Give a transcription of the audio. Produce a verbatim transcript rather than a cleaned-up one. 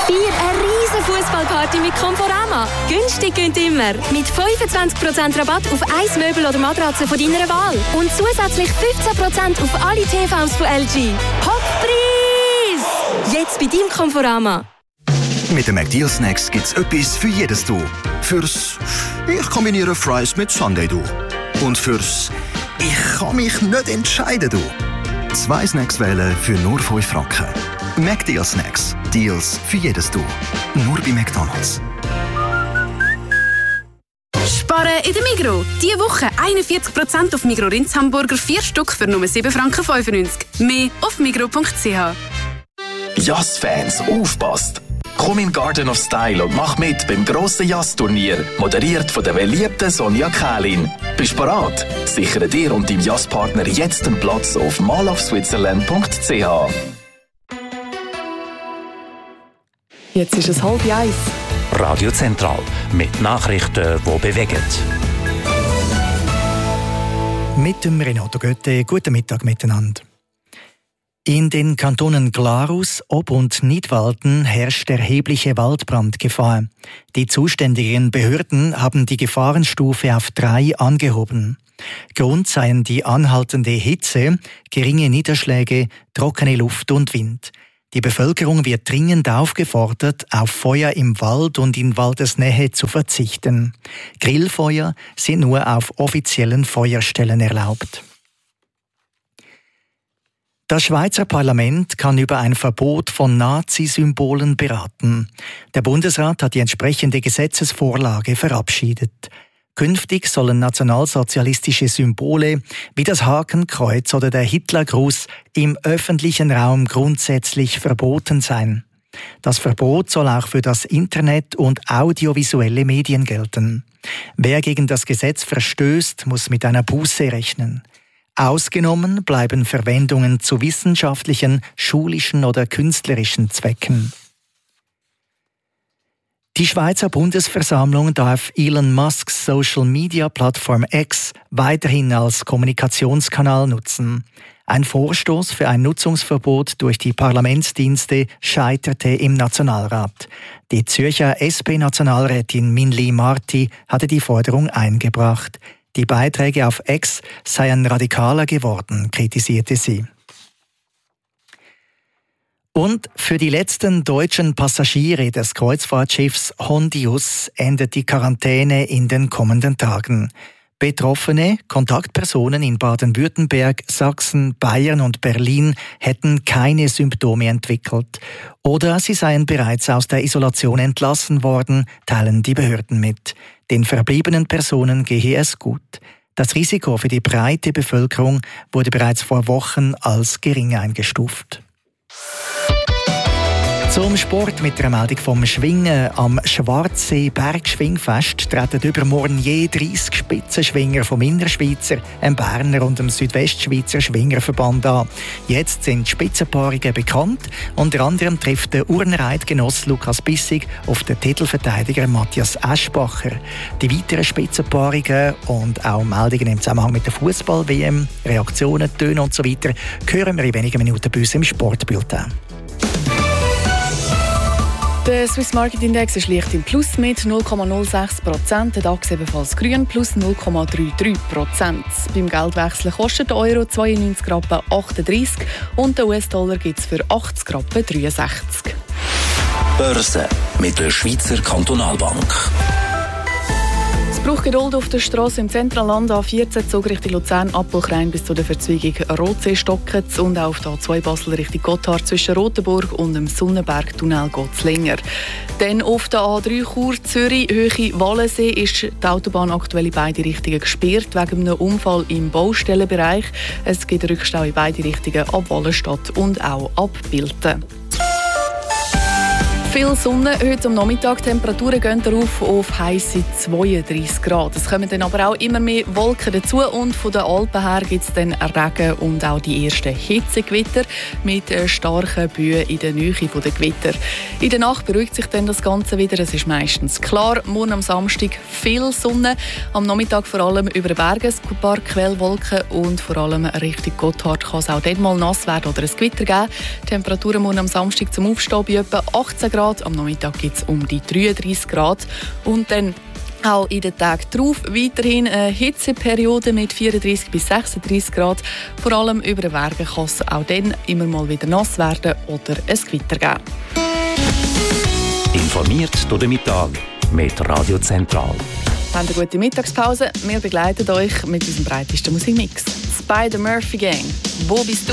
Feier eine riesen Fußballparty mit Conforama. Günstig gönnt immer. Mit fünfundzwanzig Prozent Rabatt auf ein Möbel oder Matratze von deiner Wahl. Und zusätzlich fünfzehn Prozent auf alle T Vs von L G. Hochpreis! Jetzt bei deinem Conforama. Mit den McDeal Snacks gibt's etwas für jedes Du. Fürs Ich kombiniere Fries mit Sundae Du. Und fürs Ich kann mich nicht entscheiden Du. Zwei Snacks wählen für nur fünf Franken. McDeal Snacks. Deals für jedes Du. Nur bei McDonald's. Sparen in der Migros. Diese Woche einundvierzig Prozent auf Migros Rindshamburger, vier Stück für nur sieben Franken fünfundneunzig. Mehr auf migros punkt c h. Jazz-Fans, aufpasst! Komm in Garden of Style und mach mit beim grossen Jazz-Turnier, moderiert von der beliebten Sonja Kählin. Bist bereit? Sichere dir und deinem Jazz-Partner jetzt einen Platz auf mall of switzerland punkt c h. Jetzt ist es halb eins. Radio Zentral mit Nachrichten, die bewegen. Mit dem Renato Götte, guten Mittag miteinander. In den Kantonen Glarus, Ob- und Nidwalden herrscht erhebliche Waldbrandgefahr. Die zuständigen Behörden haben die Gefahrenstufe auf drei angehoben. Grund seien die anhaltende Hitze, geringe Niederschläge, trockene Luft und Wind. Die Bevölkerung wird dringend aufgefordert, auf Feuer im Wald und in Waldesnähe zu verzichten. Grillfeuer sind nur auf offiziellen Feuerstellen erlaubt. Das Schweizer Parlament kann über ein Verbot von Nazi-Symbolen beraten. Der Bundesrat hat die entsprechende Gesetzesvorlage verabschiedet. Künftig sollen nationalsozialistische Symbole wie das Hakenkreuz oder der Hitlergruß im öffentlichen Raum grundsätzlich verboten sein. Das Verbot soll auch für das Internet und audiovisuelle Medien gelten. Wer gegen das Gesetz verstößt, muss mit einer Buße rechnen. Ausgenommen bleiben Verwendungen zu wissenschaftlichen, schulischen oder künstlerischen Zwecken. Die Schweizer Bundesversammlung darf Elon Musks Social-Media-Plattform X weiterhin als Kommunikationskanal nutzen. Ein Vorstoß für ein Nutzungsverbot durch die Parlamentsdienste scheiterte im Nationalrat. Die Zürcher S P-Nationalrätin Minli Marti hatte die Forderung eingebracht. Die Beiträge auf X seien radikaler geworden, kritisierte sie. Und für die letzten deutschen Passagiere des Kreuzfahrtschiffs Hondius endet die Quarantäne in den kommenden Tagen. Betroffene Kontaktpersonen in Baden-Württemberg, Sachsen, Bayern und Berlin hätten keine Symptome entwickelt. Oder sie seien bereits aus der Isolation entlassen worden, teilen die Behörden mit. Den verbliebenen Personen gehe es gut. Das Risiko für die breite Bevölkerung wurde bereits vor Wochen als gering eingestuft. Zum Sport mit der Meldung vom Schwingen. Am Schwarzsee Bergschwingfest treten übermorgen je dreißig Spitzenschwinger vom Innerschweizer, dem Berner und dem Südwestschweizer Schwingerverband an. Jetzt sind Spitzenpaarungen bekannt. Unter anderem trifft der Urnereidgenoss Lukas Bissig auf den Titelverteidiger Matthias Eschbacher. Die weiteren Spitzenpaarungen und auch Meldungen im Zusammenhang mit der Fußball-W M, Reaktionen, Töne und so weiter hören wir in wenigen Minuten bei uns im Sportbulletin. Der Swiss Market Index ist leicht im Plus mit null Komma null sechs Prozent, der DAX ebenfalls grün plus null Komma dreiunddreißig Prozent. Beim Geldwechsel kostet der Euro zweiundneunzig Rappen achtunddreißig und der U S-Dollar gibt es für achtzig Rappen dreiundsechzig. Börse mit der Schweizer Kantonalbank. Es braucht Geduld auf der Strasse im Zentralland A vierzehn Zug Richtung Luzern, Appelkrein bis zu der Verzweigung Rotsee-Stockitz und auch auf der A zwei Basel Richtung Gotthard zwischen Rotenburg und dem Sonnenberg-Tunnel geht es länger. Dann auf der A drei Chur-Zürich, Höhe Wallensee, ist die Autobahn aktuell in beide Richtungen gesperrt wegen einem Unfall im Baustellenbereich. Es gibt Rückstau in beide Richtungen ab Wallenstadt und auch ab Bilten. Viel Sonne heute am Nachmittag. Temperaturen gehen darauf auf heisse zweiunddreißig Grad. Es kommen dann aber auch immer mehr Wolken dazu und von den Alpen her gibt es dann Regen und auch die ersten Hitzegewitter mit starken Böen in der Nähe der Gewitter. In der Nacht beruhigt sich dann das Ganze wieder. Es ist meistens klar. Morgen am Samstag viel Sonne. Am Nachmittag vor allem über den Bergen ein paar Quellwolken und vor allem Richtung Gotthard kann es auch dort mal nass werden oder ein Gewitter geben. Temperaturen morgen am Samstag zum Aufstehen bei etwa achtzehn Grad. Grad, am Nachmittag gibt es um die dreiunddreissig Grad und dann auch in den Tagen darauf weiterhin eine Hitzeperiode mit vierunddreissig bis sechsunddreissig Grad. Vor allem über den Bergen kann es auch dann immer mal wieder nass werden oder ein Gewitter geben. Informiert durch den Mittag mit Radio Zentral. Habt eine gute Mittagspause. Wir begleiten euch mit unserem breitesten Musikmix. By the Murphy Gang. Wo bist du?